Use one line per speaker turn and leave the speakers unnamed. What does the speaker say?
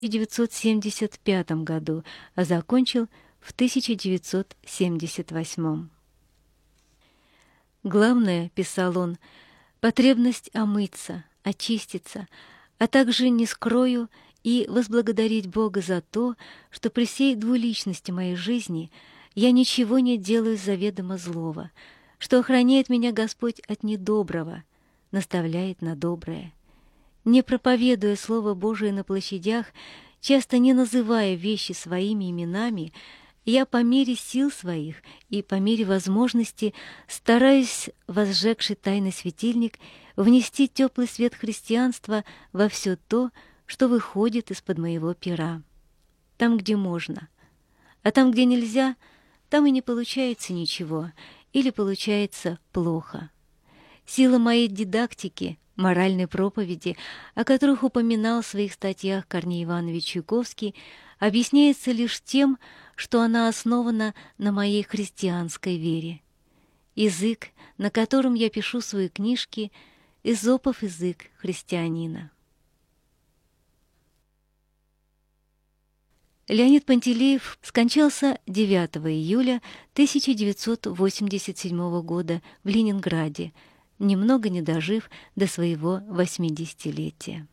1975 году, а закончил в 1978. «Главное, — писал он, — потребность омыться, очиститься, а также не скрою и возблагодарить Бога за то, что при всей двуличности моей жизни я ничего не делаю заведомо злого, что охраняет меня Господь от недоброго, наставляет на доброе. Не проповедуя Слово Божие на площадях, часто не называя вещи своими именами, я по мере сил своих и по мере возможности стараюсь, возжегший тайный светильник, внести теплый свет христианства во все то, что выходит из-под моего пера. Там, где можно. А там, где нельзя, там и не получается ничего, или получается плохо. Сила моей дидактики, моральной проповеди, о которых упоминал в своих статьях Корней Иванович Чуковский, объясняется лишь тем, что она основана на моей христианской вере. Язык, на котором я пишу свои книжки, эзопов язык христианина. Леонид Пантелеев скончался 9 июля 1987 года в Ленинграде, немного не дожив до своего 80-летия.